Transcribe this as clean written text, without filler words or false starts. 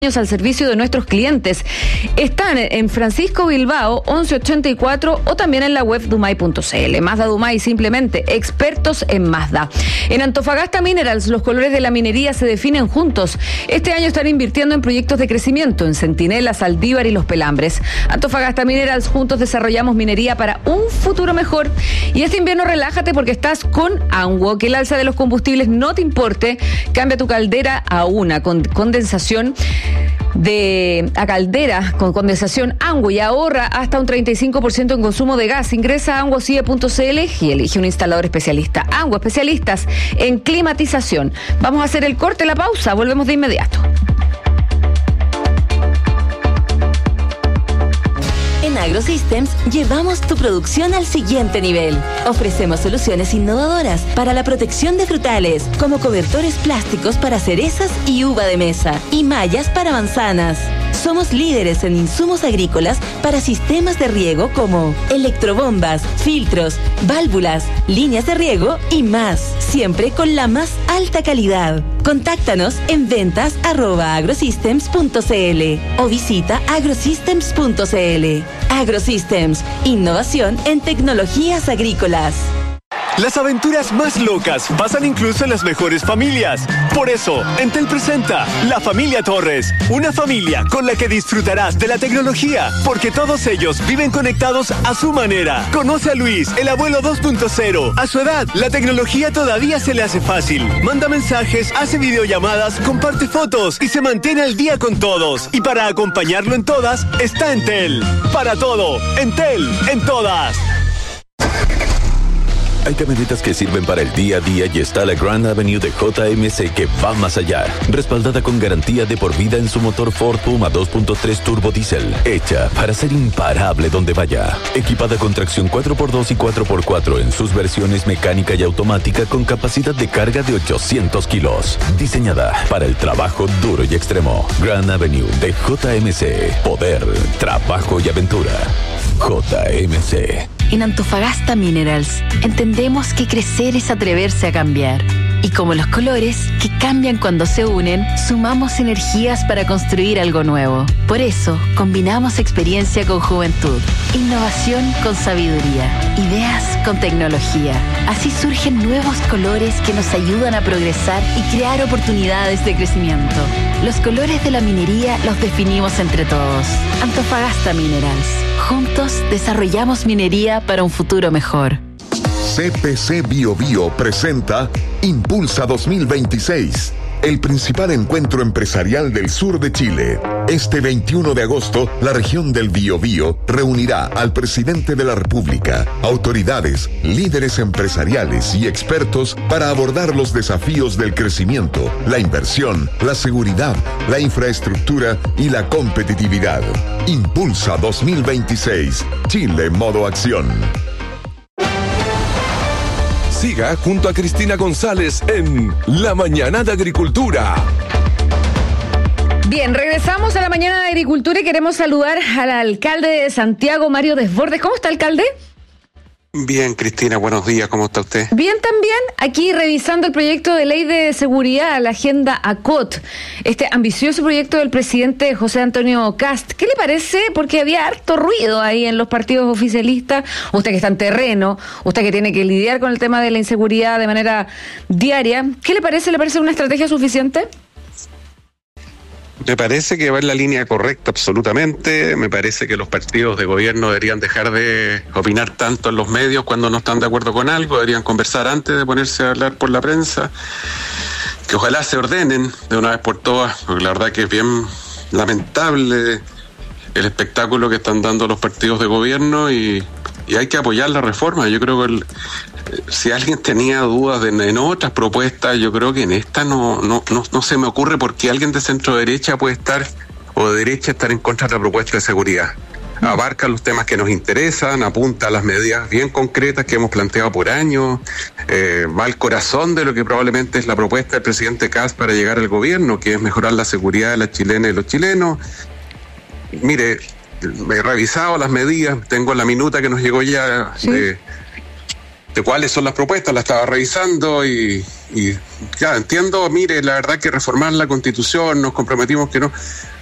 al servicio de nuestros clientes. Están en Francisco Bilbao 1184 o también en la web dumay.cl. Mazda Dumay, simplemente expertos en Mazda. En Antofagasta Minerals, los colores de la minería se definen juntos. Este año están invirtiendo en proyectos de crecimiento en Centinela, Saldívar y Los Pelambres. Antofagasta Minerals, juntos desarrollamos minería para un futuro mejor. Y este invierno relájate porque estás con Anguo. Que el alza de los combustibles no te importe. Cambia tu caldera a una con condensación a caldera con condensación Anguo y ahorra hasta un 35% en consumo de gas. Ingresa a anguocie.cl y elige un instalador especialista. Anguo, especialistas en climatización. Vamos a hacer el corte, la pausa, volvemos de inmediato. En AgroSystems llevamos tu producción al siguiente nivel. Ofrecemos soluciones innovadoras para la protección de frutales, como cobertores plásticos para cerezas y uva de mesa, y mallas para manzanas. Somos líderes en insumos agrícolas para sistemas de riego como electrobombas, filtros, válvulas, líneas de riego y más, siempre con la más alta calidad. Contáctanos en ventas@agrosystems.cl o visita agrosystems.cl. AgroSystems, innovación en tecnologías agrícolas. Las aventuras más locas pasan incluso en las mejores familias. Por eso, Entel presenta La Familia Torres, una familia con la que disfrutarás de la tecnología, porque todos ellos viven conectados a su manera. Conoce a Luis, el abuelo 2.0. A su edad, la tecnología todavía se le hace fácil. Manda mensajes, hace videollamadas, comparte fotos y se mantiene al día con todos. Y para acompañarlo en todas, está Entel. Para todo, Entel, en todas. Hay camionetas que sirven para el día a día y está la Grand Avenue de JMC que va más allá. Respaldada con garantía de por vida en su motor Ford Puma 2.3 Turbo Diesel. Hecha para ser imparable donde vaya. Equipada con tracción 4x2 y 4x4 en sus versiones mecánica y automática con capacidad de carga de 800 kilos. Diseñada para el trabajo duro y extremo. Grand Avenue de JMC. Poder, trabajo y aventura. JMC. En Antofagasta Minerals, entendemos que crecer es atreverse a cambiar. Y como los colores, que cambian cuando se unen, sumamos energías para construir algo nuevo. Por eso, combinamos experiencia con juventud, innovación con sabiduría, ideas con tecnología. Así surgen nuevos colores que nos ayudan a progresar y crear oportunidades de crecimiento. Los colores de la minería los definimos entre todos. Antofagasta Minerals. Juntos desarrollamos minería para un futuro mejor. CPC BioBio presenta Impulsa 2026, el principal encuentro empresarial del sur de Chile. Este 21 de agosto, la región del Biobío reunirá al presidente de la República, autoridades, líderes empresariales y expertos para abordar los desafíos del crecimiento, la inversión, la seguridad, la infraestructura y la competitividad. Impulsa 2026, Chile modo acción. Siga junto a Cristina González en La Mañana de Agricultura. Bien, regresamos a La Mañana de Agricultura y queremos saludar al alcalde de Santiago, Mario Desbordes. ¿Cómo está, alcalde? Bien, Cristina, buenos días, ¿cómo está usted? Bien también, aquí revisando el proyecto de ley de seguridad, la agenda ACOT, este ambicioso proyecto del presidente José Antonio Kast. ¿Qué le parece? Porque había harto ruido ahí en los partidos oficialistas, usted que está en terreno, usted que tiene que lidiar con el tema de la inseguridad de manera diaria. ¿Qué le parece? ¿Le parece una estrategia suficiente? Me parece que va en la línea correcta, absolutamente. Me parece que los partidos de gobierno deberían dejar de opinar tanto en los medios cuando no están de acuerdo con algo, deberían conversar antes de ponerse a hablar por la prensa, que ojalá se ordenen de una vez por todas, porque la verdad que es bien lamentable el espectáculo que están dando los partidos de gobierno y hay que apoyar la reforma. Yo creo que si alguien tenía dudas en otras propuestas, yo creo que en esta no se me ocurre por qué alguien de centro derecha puede estar o de derecha estar en contra de la propuesta de seguridad. Abarca los temas que nos interesan, apunta a las medidas bien concretas que hemos planteado por años, va al corazón de lo que probablemente es la propuesta del presidente Kast para llegar al gobierno, que es mejorar la seguridad de las chilenas y los chilenos. Mire, me he revisado las medidas, tengo la minuta que nos llegó ya de cuáles son las propuestas, la estaba revisando y Y ya entiendo, mire, la verdad que reformar la Constitución, nos comprometimos que no,